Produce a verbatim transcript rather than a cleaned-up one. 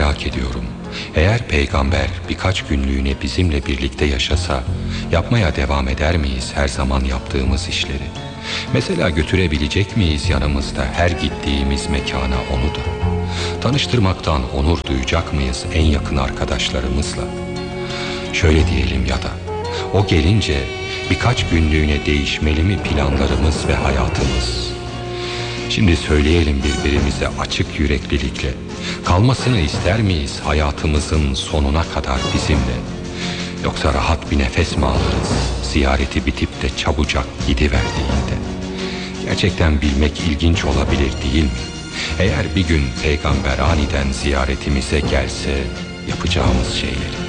merak ediyorum. Eğer peygamber birkaç günlüğüne bizimle birlikte yaşasa, yapmaya devam eder miyiz her zaman yaptığımız işleri? Mesela götürebilecek miyiz yanımızda her gittiğimiz mekana onu da? Tanıştırmaktan onur duyacak mıyız en yakın arkadaşlarımızla? Şöyle diyelim ya da, o gelince birkaç günlüğüne değişmeli mi planlarımız ve hayatımız? Şimdi söyleyelim birbirimize açık yüreklilikle, kalmasını ister miyiz hayatımızın sonuna kadar bizimle? Yoksa rahat bir nefes mi alırız ziyareti bitip de çabucak gidiverdiğinde? Gerçekten bilmek ilginç olabilir değil mi? Eğer bir gün peygamber aniden ziyaretimize gelse yapacağımız şeyleri.